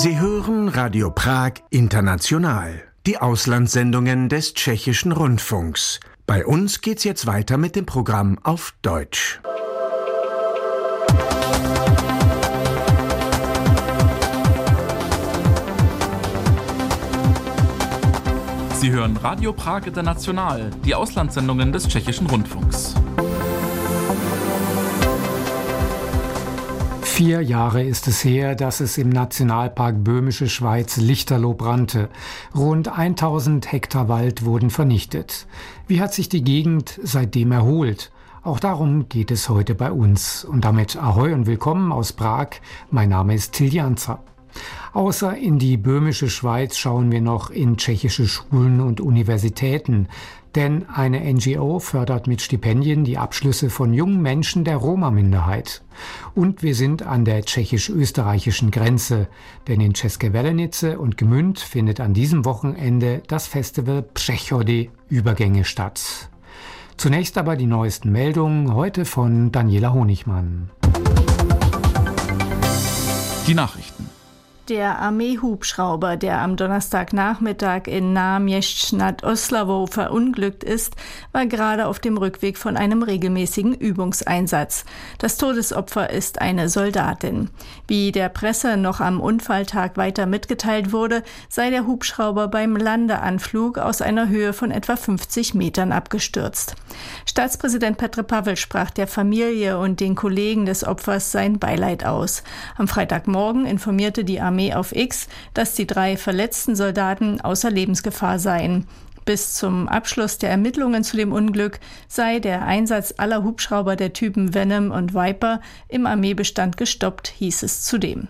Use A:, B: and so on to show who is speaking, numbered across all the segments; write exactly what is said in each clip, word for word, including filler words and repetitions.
A: Sie hören Radio Prag International, die Auslandssendungen des Tschechischen Rundfunks. Bei uns geht's jetzt weiter mit dem Programm auf Deutsch.
B: Sie hören Radio Prag International, die Auslandssendungen des Tschechischen Rundfunks.
C: Vier Jahre ist es her, dass es im Nationalpark Böhmische Schweiz lichterloh brannte. Rund tausend Hektar Wald wurden vernichtet. Wie hat sich die Gegend seitdem erholt? Auch darum geht es heute bei uns. Und damit Ahoi und willkommen aus Prag. Mein Name ist Till Janzer. Außer in die Böhmische Schweiz schauen wir noch in tschechische Schulen und Universitäten. Denn eine N G O fördert mit Stipendien die Abschlüsse von jungen Menschen der Roma-Minderheit. Und wir sind an der tschechisch-österreichischen Grenze. Denn in České Velenice und Gmünd findet an diesem Wochenende das Festival Přechody Übergänge statt. Zunächst aber die neuesten Meldungen, heute von Daniela Honigmann.
B: Die Nachrichten.
D: Der Armeehubschrauber, der am Donnerstagnachmittag in Náměšť nad Oslavou verunglückt ist, war gerade auf dem Rückweg von einem regelmäßigen Übungseinsatz. Das Todesopfer ist eine Soldatin. Wie der Presse noch am Unfalltag weiter mitgeteilt wurde, sei der Hubschrauber beim Landeanflug aus einer Höhe von etwa fünfzig Metern abgestürzt. Staatspräsident Petr Pavel sprach der Familie und den Kollegen des Opfers sein Beileid aus. Am Freitagmorgen informierte die Armee Armee auf X, dass die drei verletzten Soldaten außer Lebensgefahr seien. Bis zum Abschluss der Ermittlungen zu dem Unglück sei der Einsatz aller Hubschrauber der Typen Venom und Viper im Armeebestand gestoppt, hieß es zudem.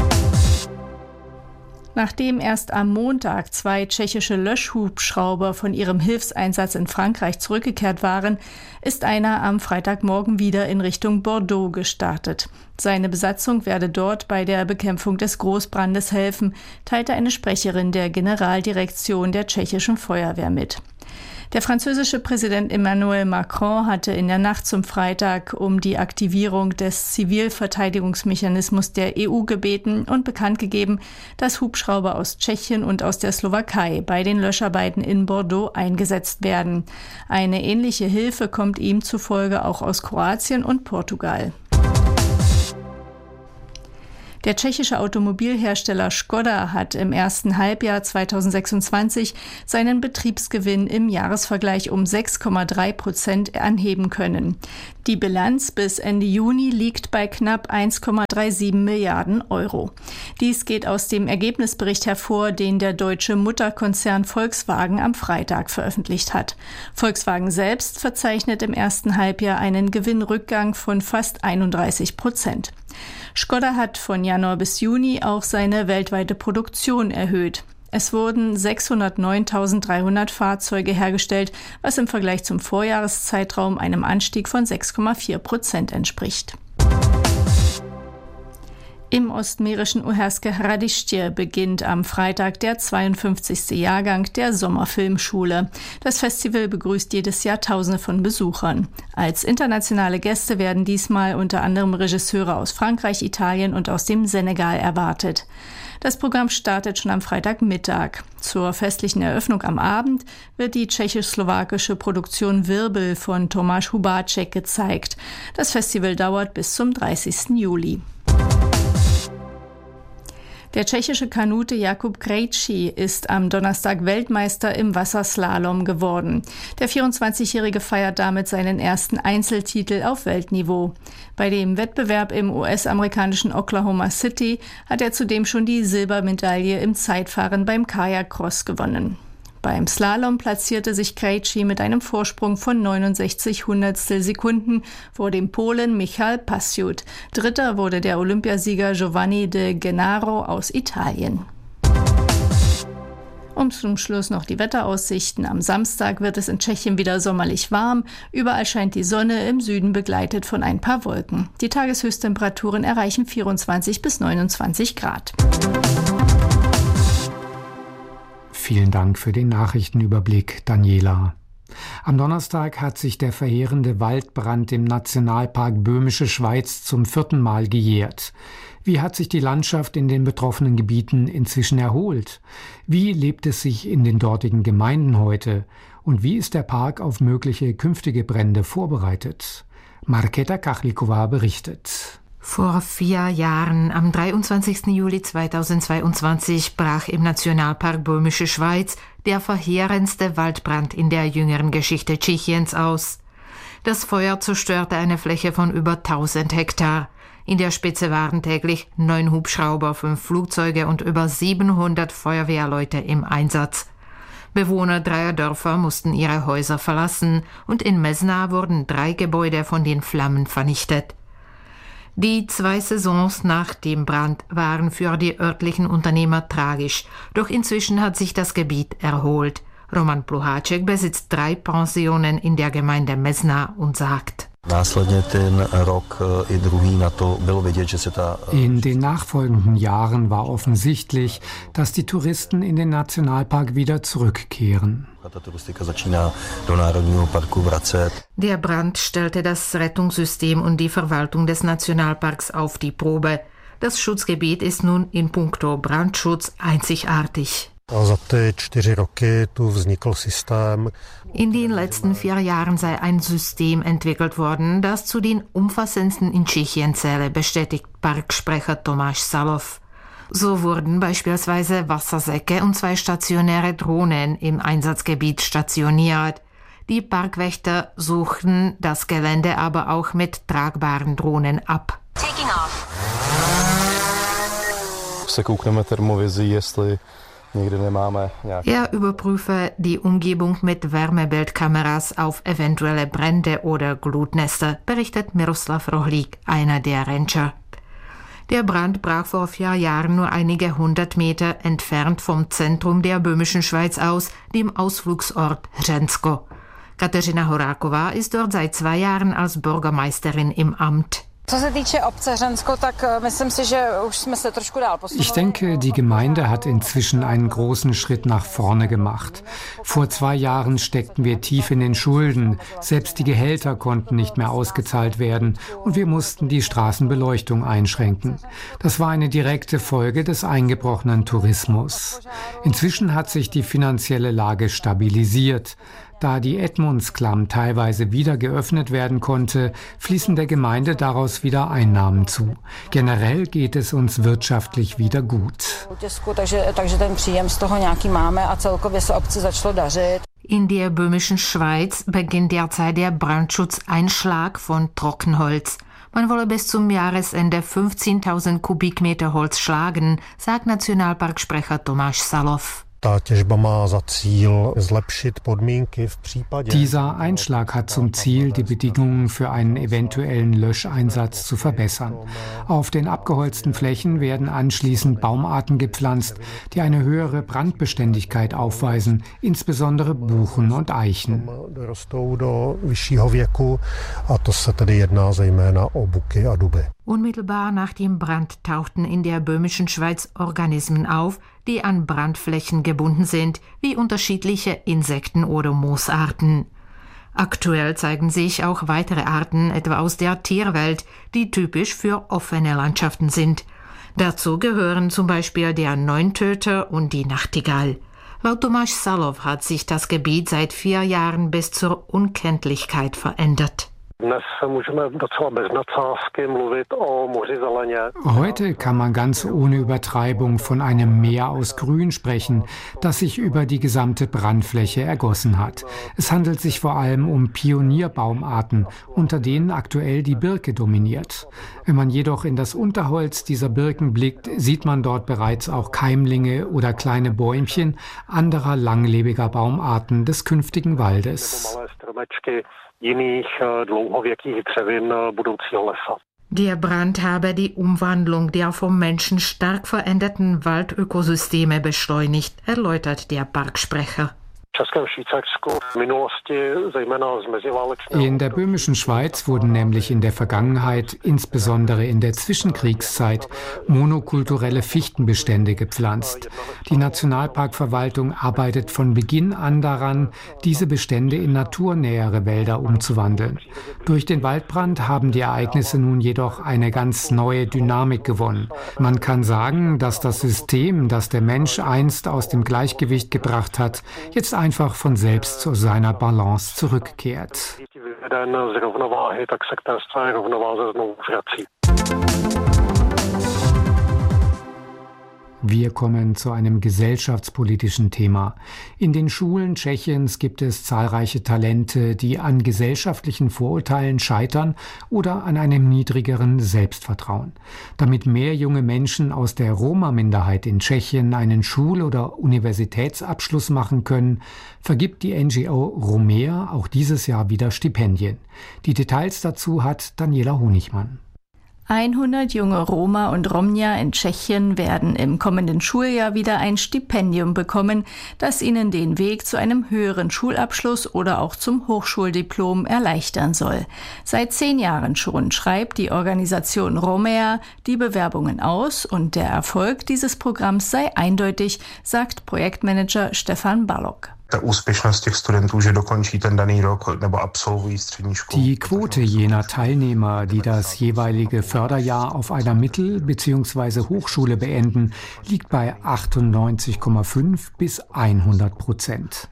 D: Nachdem erst am Montag zwei tschechische Löschhubschrauber von ihrem Hilfseinsatz in Frankreich zurückgekehrt waren, ist einer am Freitagmorgen wieder in Richtung Bordeaux gestartet. Seine Besatzung werde dort bei der Bekämpfung des Großbrandes helfen, teilte eine Sprecherin der Generaldirektion der tschechischen Feuerwehr mit. Der französische Präsident Emmanuel Macron hatte in der Nacht zum Freitag um die Aktivierung des Zivilverteidigungsmechanismus der E U gebeten und bekannt gegeben, dass Hubschrauber aus Tschechien und aus der Slowakei bei den Löscharbeiten in Bordeaux eingesetzt werden. Eine ähnliche Hilfe kommt ihm zufolge auch aus Kroatien und Portugal. Der tschechische Automobilhersteller Škoda hat im ersten Halbjahr zweitausendsechsundzwanzig seinen Betriebsgewinn im Jahresvergleich um sechs Komma drei Prozent anheben können. Die Bilanz bis Ende Juni liegt bei knapp eins Komma siebenunddreißig Milliarden Euro. Dies geht aus dem Ergebnisbericht hervor, den der deutsche Mutterkonzern Volkswagen am Freitag veröffentlicht hat. Volkswagen selbst verzeichnet im ersten Halbjahr einen Gewinnrückgang von fast einunddreißig Prozent. Škoda hat von Januar bis Juni auch seine weltweite Produktion erhöht. Es wurden sechshundertneuntausenddreihundert Fahrzeuge hergestellt, was im Vergleich zum Vorjahreszeitraum einem Anstieg von sechs Komma vier Prozent entspricht. Im ostmährischen Uherské Hradiště beginnt am Freitag der zweiundfünfzigste Jahrgang der Sommerfilmschule. Das Festival begrüßt jedes Jahr Tausende von Besuchern. Als internationale Gäste werden diesmal unter anderem Regisseure aus Frankreich, Italien und aus dem Senegal erwartet. Das Programm startet schon am Freitagmittag. Zur festlichen Eröffnung am Abend wird die tschechisch-slowakische Produktion Wirbel von Tomáš Hubáček gezeigt. Das Festival dauert bis zum dreißigsten Juli. Der tschechische Kanute Jakub Krejčí ist am Donnerstag Weltmeister im Wasserslalom geworden. Der vierundzwanzigjährige feiert damit seinen ersten Einzeltitel auf Weltniveau. Bei dem Wettbewerb im U S-amerikanischen Oklahoma City hat er zudem schon die Silbermedaille im Zeitfahren beim Kajak-Cross gewonnen. Beim Slalom platzierte sich Krejčí mit einem Vorsprung von neunundsechzig Hundertstel Sekunden vor dem Polen Michal Pasiut. Dritter wurde der Olympiasieger Giovanni De Gennaro aus Italien. Und zum Schluss noch die Wetteraussichten. Am Samstag wird es in Tschechien wieder sommerlich warm. Überall scheint die Sonne, im Süden begleitet von ein paar Wolken. Die Tageshöchsttemperaturen erreichen vierundzwanzig bis neunundzwanzig Grad.
C: Vielen Dank für den Nachrichtenüberblick, Daniela. Am Donnerstag hat sich der verheerende Waldbrand im Nationalpark Böhmische Schweiz zum vierten Mal gejährt. Wie hat sich die Landschaft in den betroffenen Gebieten inzwischen erholt? Wie lebt es sich in den dortigen Gemeinden heute? Und wie ist der Park auf mögliche künftige Brände vorbereitet? Markéta Kachlikova berichtet.
E: Vor vier Jahren, am dreiundzwanzigsten Juli zweitausendzweiundzwanzig, brach im Nationalpark Böhmische Schweiz der verheerendste Waldbrand in der jüngeren Geschichte Tschechiens aus. Das Feuer zerstörte eine Fläche von über tausend Hektar. In der Spitze waren täglich neun Hubschrauber, fünf Flugzeuge und über siebenhundert Feuerwehrleute im Einsatz. Bewohner dreier Dörfer mussten ihre Häuser verlassen und in Mesna wurden drei Gebäude von den Flammen vernichtet. Die zwei Saisons nach dem Brand waren für die örtlichen Unternehmer tragisch, doch inzwischen hat sich das Gebiet erholt. Roman Pluháček besitzt drei Pensionen in der Gemeinde Mesna und sagt:
C: In den nachfolgenden Jahren war offensichtlich, dass die Touristen in den Nationalpark wieder zurückkehren.
E: Der Brand stellte das Rettungssystem und die Verwaltung des Nationalparks auf die Probe. Das Schutzgebiet ist nun in puncto Brandschutz einzigartig. In den letzten vier Jahren sei ein System entwickelt worden, das zu den umfassendsten in Tschechien zähle, bestätigt Parksprecher Tomáš Salov. So wurden beispielsweise Wassersäcke und zwei stationäre Drohnen im Einsatzgebiet stationiert. Die Parkwächter suchten das Gelände aber auch mit tragbaren Drohnen ab. Taking off. Er überprüfe die Umgebung mit Wärmebildkameras auf eventuelle Brände oder Glutnester, berichtet Miroslav Rohlík, einer der Rancher. Der Brand brach vor vier Jahren nur einige hundert Meter entfernt vom Zentrum der Böhmischen Schweiz aus, dem Ausflugsort Hřensko. Kateřina Horáková ist dort seit zwei Jahren als Bürgermeisterin im Amt.
C: Ich denke, die Gemeinde hat inzwischen einen großen Schritt nach vorne gemacht. Vor zwei Jahren steckten wir tief in den Schulden. Selbst die Gehälter konnten nicht mehr ausgezahlt werden und wir mussten die Straßenbeleuchtung einschränken. Das war eine direkte Folge des eingebrochenen Tourismus. Inzwischen hat sich die finanzielle Lage stabilisiert. Da die Edmundsklamm teilweise wieder geöffnet werden konnte, fließen der Gemeinde daraus wieder Einnahmen zu. Generell geht es uns wirtschaftlich wieder gut.
E: In der Böhmischen Schweiz beginnt derzeit der Brandschutzeinschlag von Trockenholz. Man wolle bis zum Jahresende fünfzehntausend Kubikmeter Holz schlagen, sagt Nationalparksprecher Tomáš Salov.
C: Dieser Einschlag hat zum Ziel, die Bedingungen für einen eventuellen Löscheinsatz zu verbessern. Auf den abgeholzten Flächen werden anschließend Baumarten gepflanzt, die eine höhere Brandbeständigkeit aufweisen, insbesondere Buchen und Eichen.
E: Unmittelbar nach dem Brand tauchten in der Böhmischen Schweiz Organismen auf, die an Brandflächen gebunden sind, wie unterschiedliche Insekten oder Moosarten. Aktuell zeigen sich auch weitere Arten, etwa aus der Tierwelt, die typisch für offene Landschaften sind. Dazu gehören zum Beispiel der Neuntöter und die Nachtigall. Laut Tomáš Salov hat sich das Gebiet seit vier Jahren bis zur Unkenntlichkeit verändert.
C: Heute kann man ganz ohne Übertreibung von einem Meer aus Grün sprechen, das sich über die gesamte Brandfläche ergossen hat. Es handelt sich vor allem um Pionierbaumarten, unter denen aktuell die Birke dominiert. Wenn man jedoch in das Unterholz dieser Birken blickt, sieht man dort bereits auch Keimlinge oder kleine Bäumchen anderer langlebiger Baumarten des künftigen Waldes.
E: Der Brand habe die Umwandlung der vom Menschen stark veränderten Waldökosysteme beschleunigt, erläutert der Parksprecher.
C: In der böhmischen Schweiz wurden nämlich in der Vergangenheit, insbesondere in der Zwischenkriegszeit, monokulturelle Fichtenbestände gepflanzt. Die Nationalparkverwaltung arbeitet von Beginn an daran, diese Bestände in naturnähere Wälder umzuwandeln. Durch den Waldbrand haben die Ereignisse nun jedoch eine ganz neue Dynamik gewonnen. Man kann sagen, dass das System, das der Mensch einst aus dem Gleichgewicht gebracht hat, jetzt einfach von selbst zu seiner Balance zurückkehrt. Wir kommen zu einem gesellschaftspolitischen Thema. In den Schulen Tschechiens gibt es zahlreiche Talente, die an gesellschaftlichen Vorurteilen scheitern oder an einem niedrigeren Selbstvertrauen. Damit mehr junge Menschen aus der Roma-Minderheit in Tschechien einen Schul- oder Universitätsabschluss machen können, vergibt die N G O Romea auch dieses Jahr wieder Stipendien. Die Details dazu hat Daniela Honigmann.
D: hundert junge Roma und Romnia in Tschechien werden im kommenden Schuljahr wieder ein Stipendium bekommen, das ihnen den Weg zu einem höheren Schulabschluss oder auch zum Hochschuldiplom erleichtern soll. Seit zehn Jahren schon schreibt die Organisation Romea die Bewerbungen aus und der Erfolg dieses Programms sei eindeutig, sagt Projektmanager Stefan Balog.
C: Die Quote jener Teilnehmer, die das jeweilige Förderjahr auf einer Mittel- bzw. Hochschule beenden, liegt bei achtundneunzig Komma fünf bis hundert Prozent.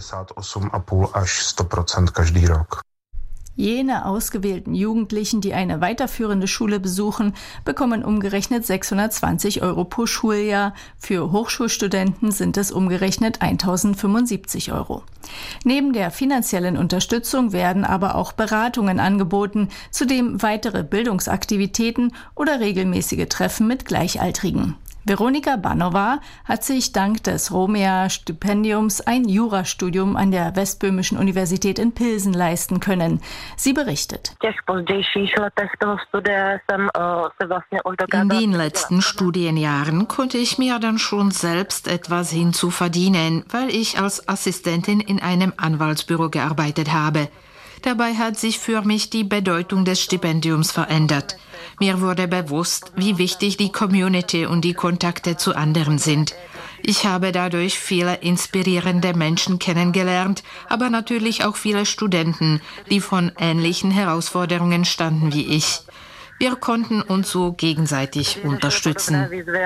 D: Jene ausgewählten Jugendlichen, die eine weiterführende Schule besuchen, bekommen umgerechnet sechshundertzwanzig Euro pro Schuljahr. Für Hochschulstudenten sind es umgerechnet eintausendfünfundsiebzig Euro. Neben der finanziellen Unterstützung werden aber auch Beratungen angeboten, zudem weitere Bildungsaktivitäten oder regelmäßige Treffen mit Gleichaltrigen. Veronika Banova hat sich dank des Romea-Stipendiums ein Jurastudium an der Westböhmischen Universität in Pilsen leisten können. Sie berichtet.
E: In den letzten Studienjahren konnte ich mir dann schon selbst etwas hinzuverdienen, weil ich als Assistentin in einem Anwaltsbüro gearbeitet habe. Dabei hat sich für mich die Bedeutung des Stipendiums verändert. Mir wurde bewusst, wie wichtig die Community und die Kontakte zu anderen sind. Ich habe dadurch viele inspirierende Menschen kennengelernt, aber natürlich auch viele Studenten, die von ähnlichen Herausforderungen standen wie ich. Wir konnten uns so gegenseitig unterstützen.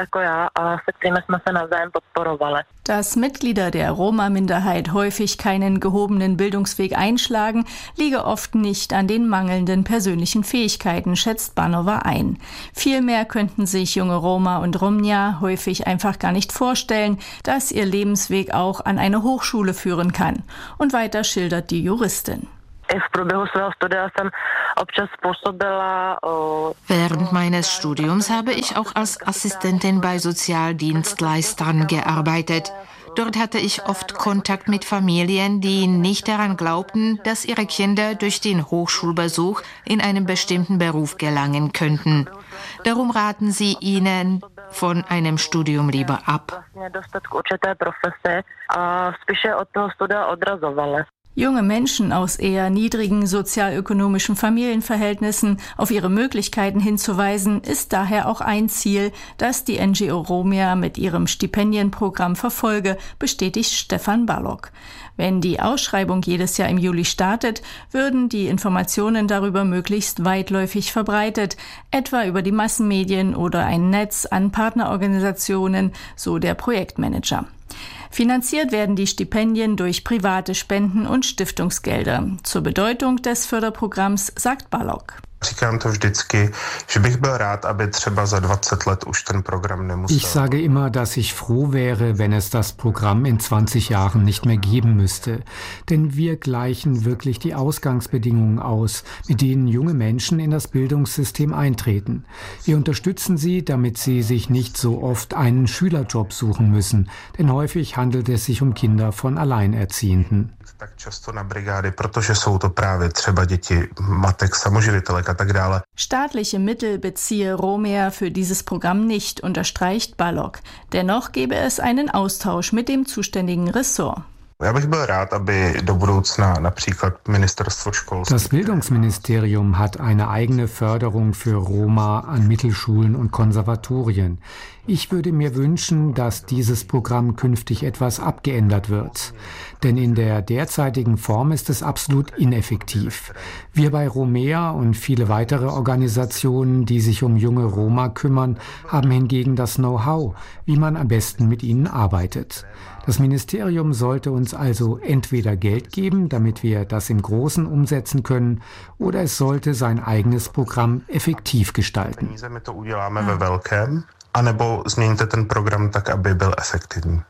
D: Dass Mitglieder der Roma-Minderheit häufig keinen gehobenen Bildungsweg einschlagen, liege oft nicht an den mangelnden persönlichen Fähigkeiten, schätzt Banova ein. Vielmehr könnten sich junge Roma und Romnia häufig einfach gar nicht vorstellen, dass ihr Lebensweg auch an eine Hochschule führen kann. Und weiter schildert die Juristin.
E: Während meines Studiums habe ich auch als Assistentin bei Sozialdienstleistern gearbeitet. Dort hatte ich oft Kontakt mit Familien, die nicht daran glaubten, dass ihre Kinder durch den Hochschulbesuch in einen bestimmten Beruf gelangen könnten. Darum raten sie ihnen von einem Studium lieber ab.
D: Junge Menschen aus eher niedrigen sozialökonomischen Familienverhältnissen auf ihre Möglichkeiten hinzuweisen, ist daher auch ein Ziel, das die N G O Romea mit ihrem Stipendienprogramm verfolge, bestätigt Stefan Balog. Wenn die Ausschreibung jedes Jahr im Juli startet, würden die Informationen darüber möglichst weitläufig verbreitet, etwa über die Massenmedien oder ein Netz an Partnerorganisationen, so der Projektmanager. Finanziert werden die Stipendien durch private Spenden und Stiftungsgelder. Zur Bedeutung des Förderprogramms sagt Balog.
C: Ich sage immer, dass ich froh wäre, wenn es das Programm in zwanzig Jahren nicht mehr geben müsste. Denn wir gleichen wirklich die Ausgangsbedingungen aus, mit denen junge Menschen in das Bildungssystem eintreten. Wir unterstützen sie, damit sie sich nicht so oft einen Schülerjob suchen müssen. Denn häufig handelt es sich um Kinder von Alleinerziehenden.
D: Staatliche Mittel beziehe Romea für dieses Programm nicht, unterstreicht Balog. Dennoch gebe es einen Austausch mit dem zuständigen Ressort.
C: Das Bildungsministerium hat eine eigene Förderung für Roma an Mittelschulen und Konservatorien. Ich würde mir wünschen, dass dieses Programm künftig etwas abgeändert wird. Denn in der derzeitigen Form ist es absolut ineffektiv. Wir bei Romea und viele weitere Organisationen, die sich um junge Roma kümmern, haben hingegen das Know-how, wie man am besten mit ihnen arbeitet. Das Ministerium sollte uns also entweder Geld geben, damit wir das im Großen umsetzen können, oder es sollte sein eigenes Programm effektiv gestalten.
F: Anebo změňte ten program tak, aby byl efektivní.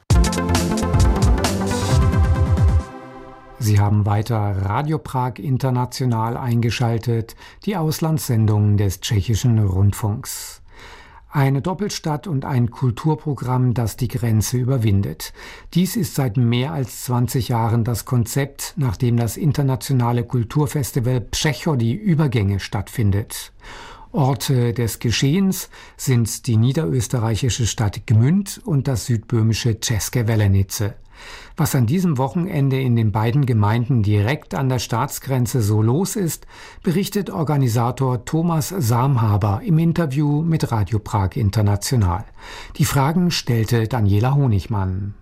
C: Sie haben weiter Radio Prag International eingeschaltet, die Auslandssendung des tschechischen Rundfunks. Eine Doppelstadt und ein Kulturprogramm, das die Grenze überwindet. Dies ist seit mehr als zwanzig Jahren das Konzept, nach dem das internationale Kulturfestival Přechody Übergänge stattfindet. Orte des Geschehens sind die niederösterreichische Stadt Gmünd und das südböhmische České Velenice. Was an diesem Wochenende in den beiden Gemeinden direkt an der Staatsgrenze so los ist, berichtet Organisator Thomas Samhaber im Interview mit Radio Prag International. Die Fragen stellte Daniela Honigmann.